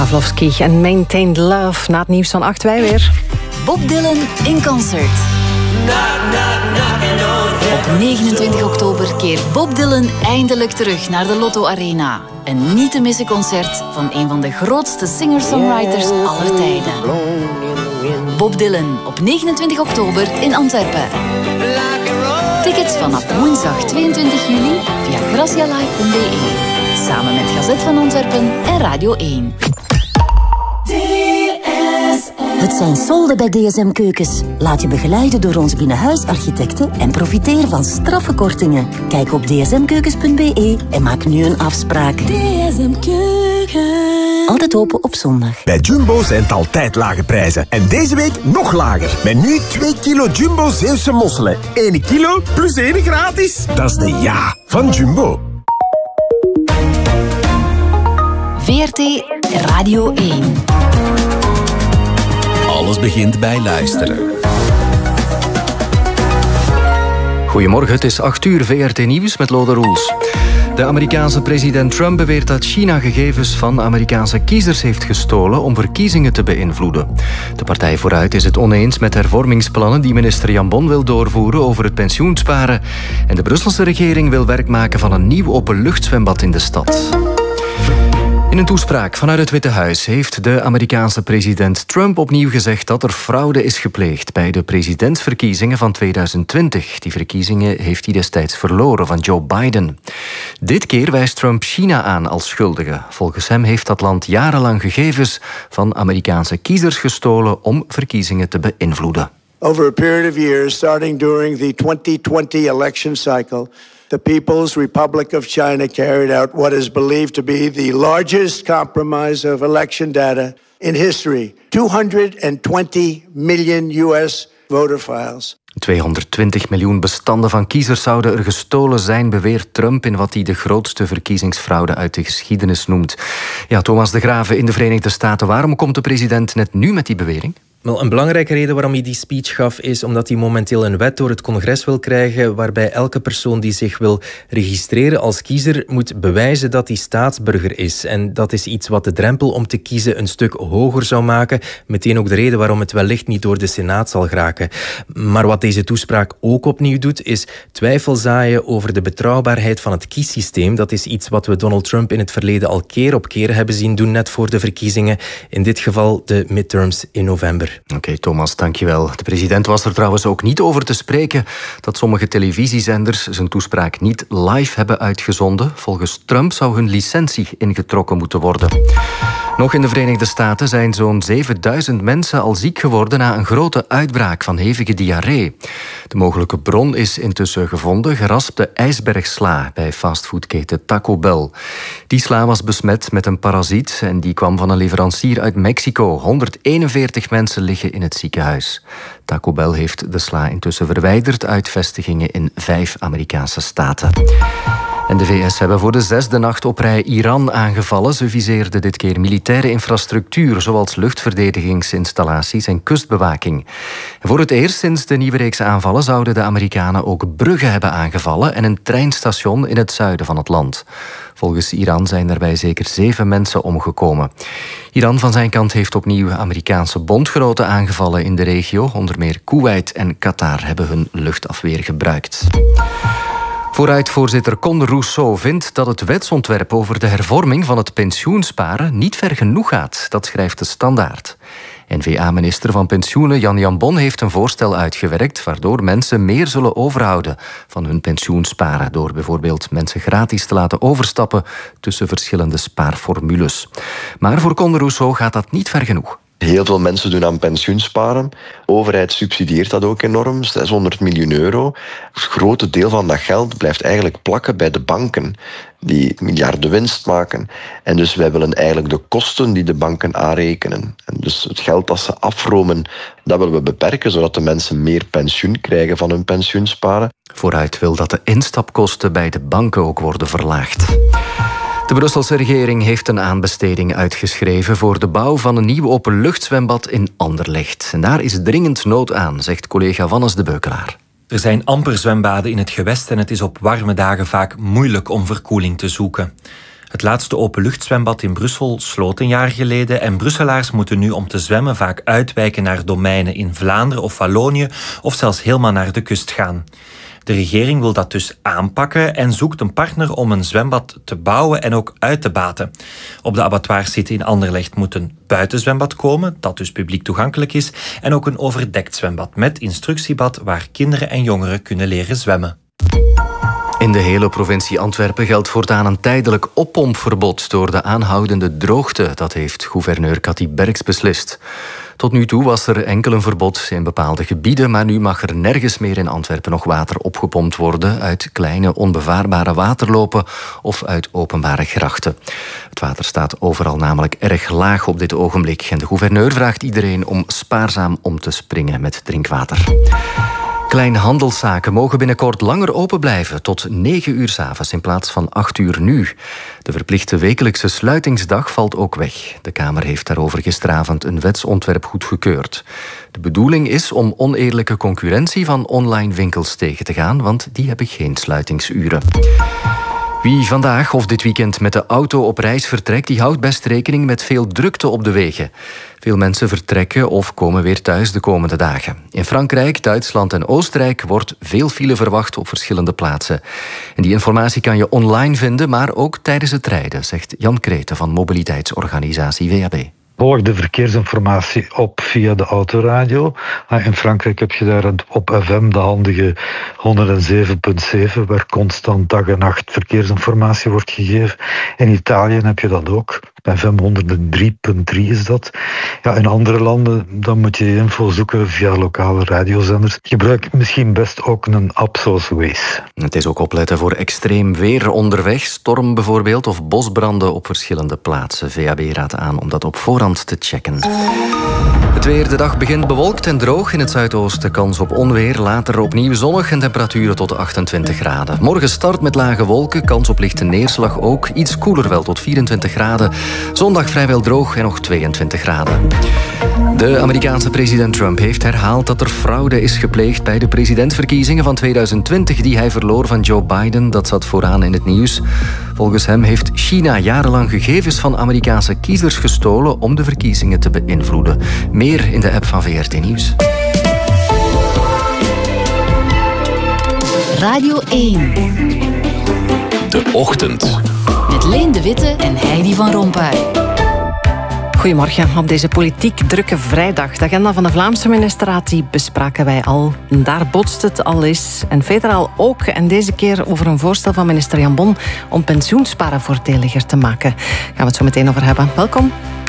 Pavlovsky en Maintained Love. Na het nieuws van 8 wij weer. Bob Dylan in concert. Op 29 oktober keert Bob Dylan eindelijk terug naar de Lotto Arena. Een niet te missen concert van een van de grootste singer-songwriters aller tijden. Bob Dylan op 29 oktober in Antwerpen. Tickets vanaf woensdag 22 juli via gracialive.be. Samen met Gazet van Antwerpen en Radio 1. Het zijn solden bij DSM Keukens. Laat je begeleiden door onze binnenhuisarchitecten en profiteer van straffe kortingen. Kijk op dsmkeukens.be en maak nu een afspraak. DSM Keukens. Altijd open op zondag. Bij Jumbo zijn het altijd lage prijzen. En deze week nog lager. Met nu 2 kilo Jumbo Zeeuwse mosselen. 1 kilo plus 1 gratis. Dat is de ja van Jumbo. VRT Radio 1. Alles begint bij luisteren. Goedemorgen, het is 8 uur, VRT Nieuws met Lode Roels. De Amerikaanse president Trump beweert dat China gegevens van Amerikaanse kiezers heeft gestolen om verkiezingen te beïnvloeden. De partij Vooruit is het oneens met hervormingsplannen die minister Jan Bon wil doorvoeren over het pensioensparen. En de Brusselse regering wil werk maken van een nieuw openluchtzwembad in de stad. In een toespraak vanuit het Witte Huis heeft de Amerikaanse president Trump opnieuw gezegd dat er fraude is gepleegd bij de presidentsverkiezingen van 2020. Die verkiezingen heeft hij destijds verloren van Joe Biden. Dit keer wijst Trump China aan als schuldige. Volgens hem heeft dat land jarenlang gegevens van Amerikaanse kiezers gestolen om verkiezingen te beïnvloeden. Over a period of years, starting during the 2020 election cycle, the People's Republic of China carried out what is believed to be the largest compromise of election data in history. 220 million US voter files. 220 miljoen bestanden van kiezers zouden er gestolen zijn, beweert Trump in wat hij de grootste verkiezingsfraude uit de geschiedenis noemt. Ja, Thomas de Graeve in de Verenigde Staten. Waarom komt de president net nu met die bewering? Wel, een belangrijke reden waarom hij die speech gaf is omdat hij momenteel een wet door het congres wil krijgen waarbij elke persoon die zich wil registreren als kiezer moet bewijzen dat hij staatsburger is. En dat is iets wat de drempel om te kiezen een stuk hoger zou maken. Meteen ook de reden waarom het wellicht niet door de Senaat zal geraken. Maar wat deze toespraak ook opnieuw doet, is twijfel zaaien over de betrouwbaarheid van het kiessysteem. Dat is iets wat we Donald Trump in het verleden al keer op keer hebben zien doen, net voor de verkiezingen. In dit geval de midterms in november. Oké, Thomas, dankjewel. De president was er trouwens ook niet over te spreken dat sommige televisiezenders zijn toespraak niet live hebben uitgezonden. Volgens Trump zou hun licentie ingetrokken moeten worden. Nog in de Verenigde Staten zijn zo'n 7000 mensen al ziek geworden na een grote uitbraak van hevige diarree. De mogelijke bron is intussen gevonden, geraspte ijsbergsla bij fastfoodketen Taco Bell. Die sla was besmet met een parasiet en die kwam van een leverancier uit Mexico. 141 mensen liggen in het ziekenhuis. Taco Bell heeft de sla intussen verwijderd uit vestigingen in 5 Amerikaanse staten. En de VS hebben voor de 6e nacht op rij Iran aangevallen. Ze viseerden dit keer militaire infrastructuur, zoals luchtverdedigingsinstallaties en kustbewaking. En voor het eerst sinds de nieuwe reeks aanvallen zouden de Amerikanen ook bruggen hebben aangevallen en een treinstation in het zuiden van het land. Volgens Iran zijn daarbij zeker 7 mensen omgekomen. Iran van zijn kant heeft opnieuw Amerikaanse bondgenoten aangevallen in de regio. Onder meer Kuwait en Qatar hebben hun luchtafweer gebruikt. Vooruit-voorzitter Conde Rousseau vindt dat het wetsontwerp over de hervorming van het pensioensparen niet ver genoeg gaat. Dat schrijft de Standaard. N-VA-minister van Pensioenen Jan Bon heeft een voorstel uitgewerkt waardoor mensen meer zullen overhouden van hun pensioensparen, door bijvoorbeeld mensen gratis te laten overstappen tussen verschillende spaarformules. Maar voor Conde Rousseau gaat dat niet ver genoeg. Heel veel mensen doen aan pensioensparen. De overheid subsidieert dat ook enorm, 600 miljoen euro. Het grote deel van dat geld blijft eigenlijk plakken bij de banken, die miljarden winst maken. En dus wij willen eigenlijk de kosten die de banken aanrekenen. En dus het geld dat ze afromen, dat willen we beperken, zodat de mensen meer pensioen krijgen van hun pensioensparen. Vooruit wil dat de instapkosten bij de banken ook worden verlaagd. De Brusselse regering heeft een aanbesteding uitgeschreven voor de bouw van een nieuw openluchtzwembad in Anderlecht. En daar is dringend nood aan, zegt collega Wannes de Beukelaar. Er zijn amper zwembaden in het gewest en het is op warme dagen vaak moeilijk om verkoeling te zoeken. Het laatste openluchtzwembad in Brussel sloot een jaar geleden en Brusselaars moeten nu om te zwemmen vaak uitwijken naar domeinen in Vlaanderen of Wallonië of zelfs helemaal naar de kust gaan. De regering wil dat dus aanpakken en zoekt een partner om een zwembad te bouwen en ook uit te baten. Op de abattoirsite in Anderlecht moet een buitenzwembad komen, dat dus publiek toegankelijk is, en ook een overdekt zwembad met instructiebad waar kinderen en jongeren kunnen leren zwemmen. In de hele provincie Antwerpen geldt voortaan een tijdelijk oppompverbod door de aanhoudende droogte. Dat heeft gouverneur Cathy Berks beslist. Tot nu toe was er enkel een verbod in bepaalde gebieden, maar nu mag er nergens meer in Antwerpen nog water opgepompt worden uit kleine onbevaarbare waterlopen of uit openbare grachten. Het water staat overal namelijk erg laag op dit ogenblik en de gouverneur vraagt iedereen om spaarzaam om te springen met drinkwater. Kleinhandelszaken mogen binnenkort langer open blijven, tot 9 uur 's avonds in plaats van 8 uur nu. De verplichte wekelijkse sluitingsdag valt ook weg. De Kamer heeft daarover gisteravond een wetsontwerp goedgekeurd. De bedoeling is om oneerlijke concurrentie van online winkels tegen te gaan, want die hebben geen sluitingsuren. Wie vandaag of dit weekend met de auto op reis vertrekt, die houdt best rekening met veel drukte op de wegen. Veel mensen vertrekken of komen weer thuis de komende dagen. In Frankrijk, Duitsland en Oostenrijk wordt veel file verwacht op verschillende plaatsen. En die informatie kan je online vinden, maar ook tijdens het rijden, zegt Jan Kreten van mobiliteitsorganisatie VAB. Volg de verkeersinformatie op via de autoradio. In Frankrijk heb je daar op FM de handige 107.7, waar constant dag en nacht verkeersinformatie wordt gegeven. In Italië heb je dat ook. FM 103.3 is dat. Ja, in andere landen dan moet je info zoeken via lokale radiozenders. Gebruik misschien best ook een app zoals Waze. Het is ook opletten voor extreem weer onderweg, storm bijvoorbeeld, of bosbranden op verschillende plaatsen. VAB raadt aan om dat op voorhand te checken. Het weer, de dag begint bewolkt en droog. In het zuidoosten kans op onweer, later opnieuw zonnig en temperaturen tot 28 graden. Morgen start met lage wolken, kans op lichte neerslag ook. Iets koeler wel, tot 24 graden. Zondag vrijwel droog en nog 22 graden. De Amerikaanse president Trump heeft herhaald dat er fraude is gepleegd bij de presidentsverkiezingen van 2020 die hij verloor van Joe Biden. Dat zat vooraan in het nieuws. Volgens hem heeft China jarenlang gegevens van Amerikaanse kiezers gestolen om de verkiezingen te beïnvloeden. Meer in de app van VRT Nieuws. Radio 1. De Ochtend. Met Leen de Witte en Heidi van Rompuy. Goedemorgen. Op deze politiek drukke vrijdag. De agenda van de Vlaamse ministerraad die bespraken wij al. Daar botst het al eens. En federaal ook. En deze keer over een voorstel van minister Jan Bon om pensioensparen voordeliger te maken. Daar gaan we het zo meteen over hebben. Welkom.